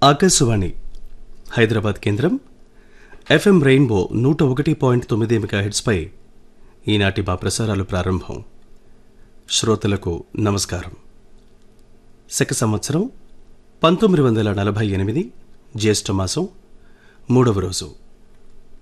ఆకాశవాణి హైదరాబాద్ కేంద్రం FM rainbow 101.9 మెగాహెర్ట్జ్పై ఈనాటి మా ప్రసారాలు ప్రారంభం. శ్రోతలకు నమస్కారం. శక సంవత్సరం 1948 జ్యేష్ఠమాసం 3వ రోజు